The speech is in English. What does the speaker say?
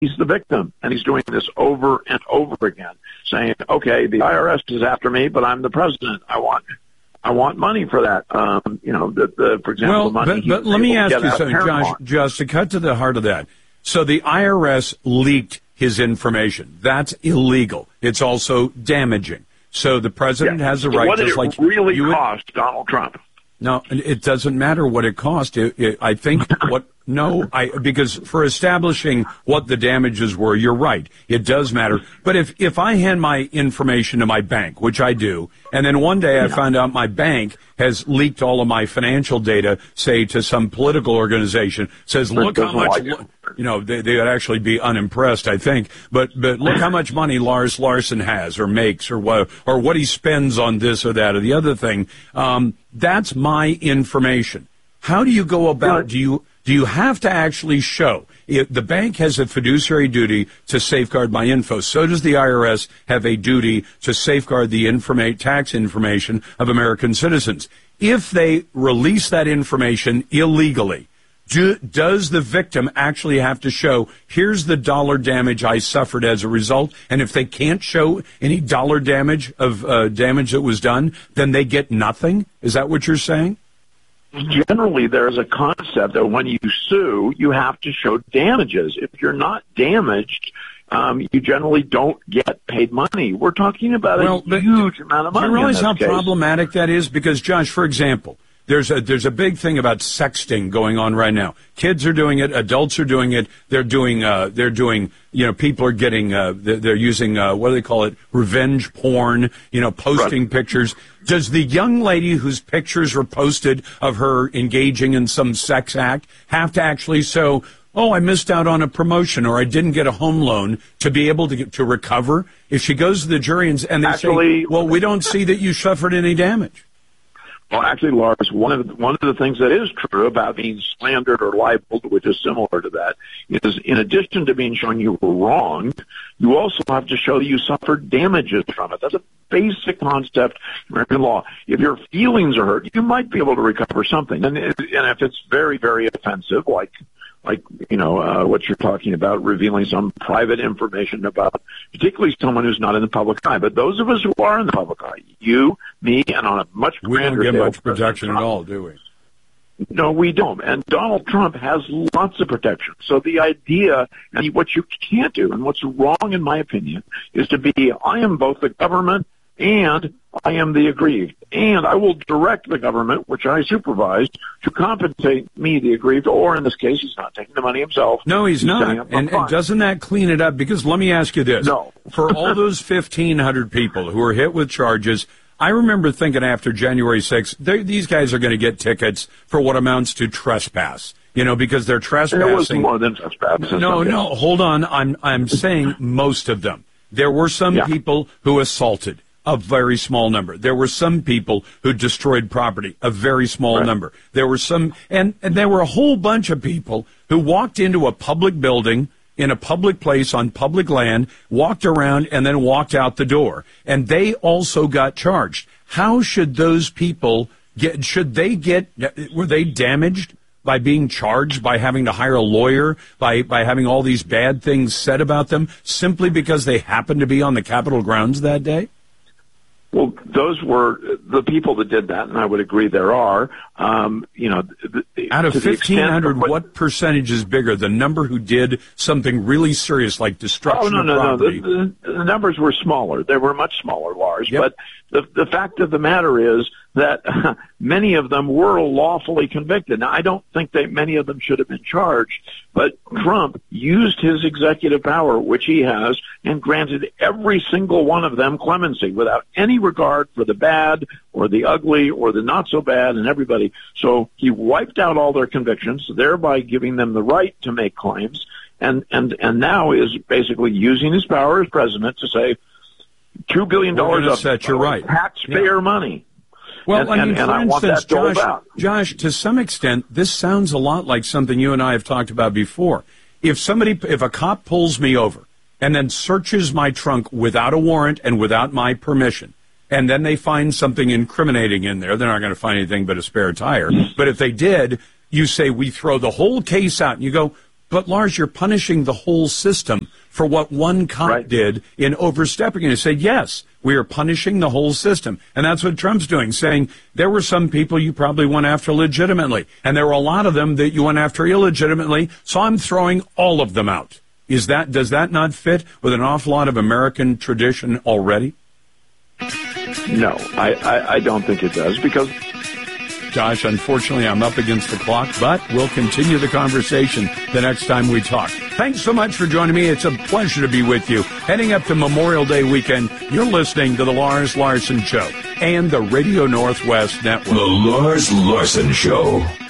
he's the victim, and he's doing this over and over again, saying, okay, the IRS is after me, but I'm the president. I want money for that. For example, money. But let me ask you something, Josh, just to cut to the heart of that. So the IRS leaked his information. That's illegal. It's also damaging. So the president has a right. What did it really cost Donald Trump? No, it doesn't matter what it cost. I think because for establishing what the damages were, you're right. It does matter. But if I hand my information to my bank, which I do, and then one day I find out my bank has leaked all of my financial data, say to some political organization, says, look how much, they would actually be unimpressed, I think. But look how much money Lars Larson has or makes or what he spends on this or that or the other thing. That's my information. How do you go about? Do you have to actually show? The bank has a fiduciary duty to safeguard my info. So does the IRS have a duty to safeguard the tax information of American citizens. If they release that information illegally, does the victim actually have to show, here's the dollar damage I suffered as a result? And if they can't show any dollar damage of damage that was done, then they get nothing? Is that what you're saying? Generally, there's a concept that when you sue, you have to show damages. If you're not damaged, you generally don't get paid money. We're talking about a huge amount of money. Do you realize how problematic that is? Because, Josh, for example, there's a big thing about sexting going on right now. Kids are doing it. Adults are doing it. They're doing, people are getting, they're using, what do they call it? Revenge porn, posting pictures. Does the young lady whose pictures were posted of her engaging in some sex act have to actually show, I missed out on a promotion or I didn't get a home loan to be able to recover? If she goes to the jury and they say, we don't see that you suffered any damage. Well, actually, Lars, one of the things that is true about being slandered or libeled, which is similar to that, is in addition to being shown you were wronged, you also have to show that you suffered damages from it. That's a basic concept in American law. If your feelings are hurt, you might be able to recover something. And if it's very, very offensive, like what you're talking about, revealing some private information about particularly someone who's not in the public eye. But those of us who are in the public eye, you, me, and on a much grander we don't get scale, much protection at all, do we? No, we don't. And Donald Trump has lots of protection. So the idea, and what you can't do, and what's wrong in my opinion, is to be, I am both the government and I am the aggrieved. And I will direct the government, which I supervise, to compensate me, the aggrieved, or in this case, he's not taking the money himself. No, he's not. And doesn't that clean it up? Because let me ask you this. No. For all those 1,500 people who were hit with charges, I remember thinking after January 6th, these guys are going to get tickets for what amounts to trespass. Because they're trespassing. It was more than trespass. No, hold on. I'm saying most of them. There were some people who assaulted. A very small number. There were some people who destroyed property, a very small number. There were some, and there were a whole bunch of people who walked into a public building, in a public place on public land, walked around, and then walked out the door. And they also got charged. How should those people were they damaged by being charged, by having to hire a lawyer, by having all these bad things said about them, simply because they happened to be on the Capitol grounds that day? Well, those were the people that did that, and I would agree there are. Out of 1,500, what percentage is bigger? The number who did something really serious like destruction of property? No. The numbers were smaller. They were much smaller, Lars. Yep. But the fact of the matter is that many of them were lawfully convicted. Now, I don't think that many of them should have been charged, but Trump used his executive power, which he has, and granted every single one of them clemency without any regard for the bad or the ugly or the not so bad and everybody. So he wiped out all their convictions, thereby giving them the right to make claims, and now is basically using his power as president to say $2 billion of taxpayer money. Well, for instance, Josh, to some extent, this sounds a lot like something you and I have talked about before. If a cop pulls me over and then searches my trunk without a warrant and without my permission, and then they find something incriminating in there, they're not going to find anything but a spare tire. But if they did, you say we throw the whole case out, and you go, But Lars, you're punishing the whole system for what one cop did in overstepping. And you say, yes, we are punishing the whole system. And that's what Trump's doing, saying there were some people you probably went after legitimately, and there were a lot of them that you went after illegitimately, so I'm throwing all of them out. Does that not fit with an awful lot of American tradition already? No, I don't think it does, because... Josh, unfortunately, I'm up against the clock, but we'll continue the conversation the next time we talk. Thanks so much for joining me. It's a pleasure to be with you. Heading up to Memorial Day weekend, you're listening to The Lars Larson Show and the Radio Northwest Network. The Lars Larson Show.